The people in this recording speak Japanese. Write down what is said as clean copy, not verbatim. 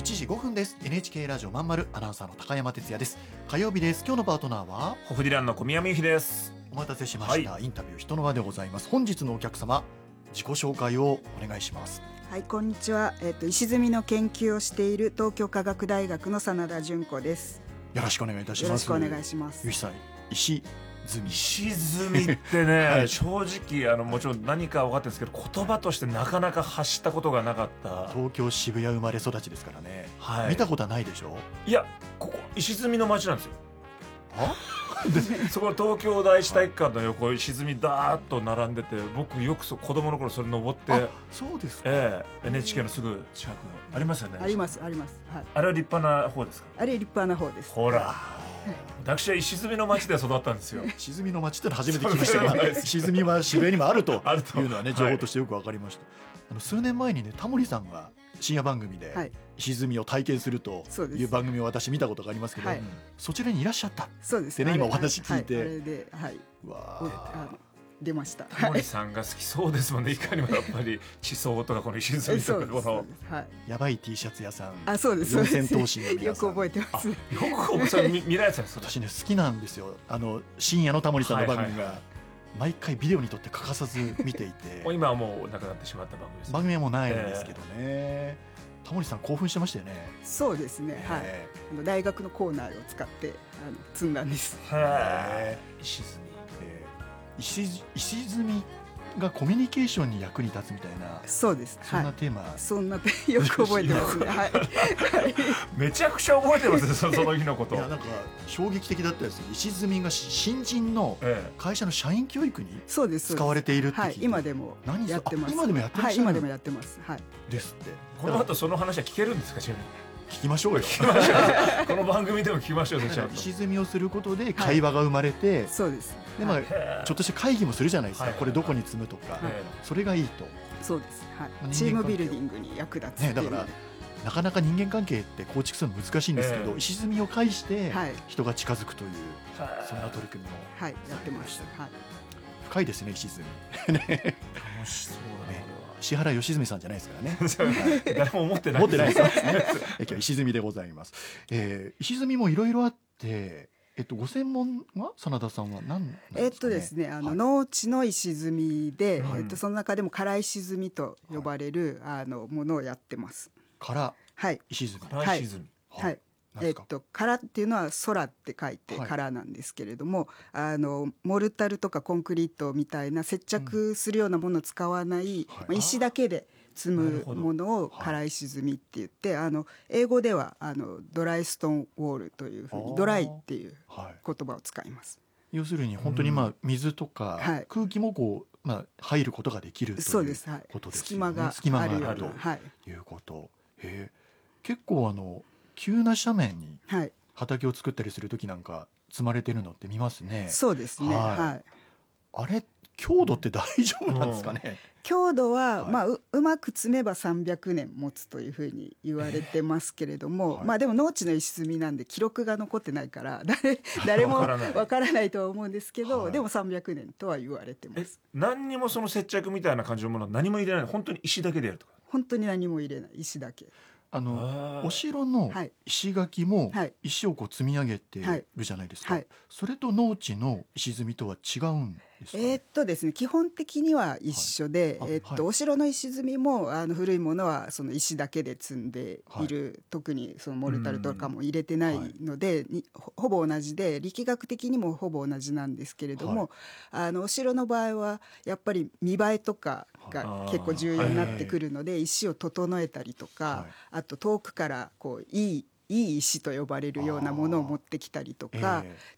1時5分です。 NHK ラジオまんまるアナウンサーの高山哲也です。火曜日です。今日のパートナーはホフディランの小宮山由紀です。 お待たせしました、インタビュー人の輪でございます。本日のお客様、自己紹介をお願いします。 はい、こんにちは。石積みの研究をしている東京科学大学の真田純子です。 よろしくお願いいたします。 よろしくお願いします。 ゆきさん、石積みってね、 はい、 正直もちろん何か分かってるんですけど、言葉としてなかなか発したことがなかった。 東京渋谷生まれ育ちですからね、 はい、 見たことはないでしょ。 いや、ここ石積みの街なんですよ。 あそこ東京第一体育館の横、石積みダーッと並んでて、僕よく子供の頃それ登って。 そうですか。 NHK のすぐ近くありますよね。 ありますあります、はい、 あれは立派な方ですか。 あれ立派な方です。 ほら、私は石積みの町で育ったんですよ。 石積みの町ってのは初めて聞きましたが、石積みは渋谷にもあるというのはね、情報としてよく分かりました。数年前にね、タモリさんが深夜番組で石積みを体験するという番組を私見たことがありますけど、そちらにいらっしゃったってね、今お話聞いて、 あれで、はい、出ました。 タモリさんが好きそうですもんね。いかにもやっぱり地層とかこの石積みとかこのやばい T シャツ屋さん、 そうです、 四千頭身の皆さん、 よく覚えてます。 よくそれ見られてたんです。 私ね、好きなんですよ。深夜のタモリさんの番組が毎回ビデオにとって欠かさず見ていて今はもうなくなってしまった番組です。 番組はもうないんですけどね、タモリさん興奮してましたよね。 そうですね、はい、大学のコーナーを使って積んだんです。 石積み、 石積みがコミュニケーションに役に立つみたいな、 そうです、 そんなテーマ、 そんなよく覚えてますね。はい、 めちゃくちゃ覚えてますね。その日のこと。 いや、なんか衝撃的だったです。石積みが新人の会社の社員教育に使われているって聞いて、 今でもやってます。 今でもやってます。 今でもやってます。はい。 ですって。 この後その話は聞けるんですか。 聞きましょうよ。 この番組でも聞きましょう。 石積みをすることで会話が生まれて、 そうです。 で、ちょっとした会議もするじゃないですか。これどこに積むとか、それがいいと。 そうです。はい。チームビルディングに役立つ。 だからなかなか人間関係って構築するの難しいんですけど、石積みを介して人が近づくという、そんな取り組みもやってました。 深いですね、石積み。 楽しそうだね。 石原良純さんじゃないですからね。 誰も思ってないです。 今日は石積みでございます。石積みもいろいろあって、ご専門は真田さんは何なんですかね。 ですね、農地の石積みで、その中でも唐石積みと呼ばれるものをやってます。 唐石積み。 はい。唐っていうのは空って書いて唐なんですけれども、モルタルとかコンクリートみたいな接着するようなものを使わない、石だけで積むものを唐石積みって言って、英語ではドライストーンウォールというふうにドライっていう言葉を使います。 要するに本当に水とか空気も入ることができるということですよね。 隙間があるということ。結構急な斜面に畑を作ったりする時なんか積まれてるのって見ますね。 そうですね。あれ強度って大丈夫なんですかね。 強度は、うまく積めば300年持つというふうに言われてますけれども、でも農地の石積みなんで記録が残ってないから誰もわからないとは思うんですけど、でも300年とは言われてます。 何にもその接着みたいな感じのものは何も入れない。本当に石だけでやるとか。 本当に何も入れない、石だけ。 お城の石垣も石を積み上げてるじゃないですか。それと農地の石積みとは違うんですか。 ですね、基本的には一緒で、お城の石積みも古いものはその石だけで積んでいる、特にそのモルタルとかも入れてないので、ほぼ同じで、力学的にもほぼ同じなんですけれども、お城の場合はやっぱり見栄えとかが結構重要になってくるので、石を整えたりとか、あと遠くからいい石と呼ばれるようなものを持ってきたりとか、